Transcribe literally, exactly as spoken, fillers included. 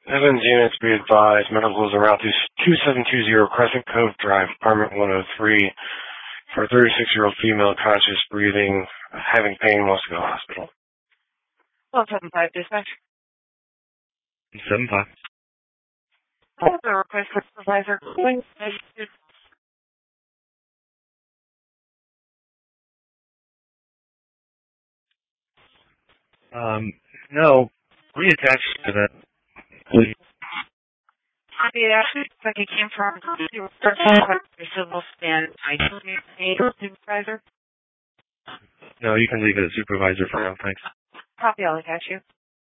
Evans units, be advised, medical is en route to two seven two zero Crescent Cove Drive, apartment one oh three, for a thirty-six-year-old female, conscious, breathing, having pain, wants to go to the hospital. one seven five, dispatch. seven five. I have a request for supervisor. Um, no, reattach to that, please. Copy that. Like it came from your civil stand. I need supervisor. No, you can leave it as supervisor for now, thanks. Copy, I'll attach you.